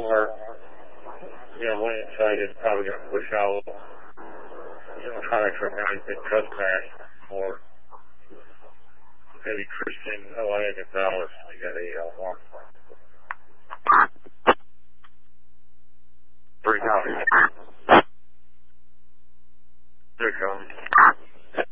Walmart, went inside, it's probably going to push out, products from everything, Trespass, or maybe Christian, Gonzalez. I got a Walmart. $3.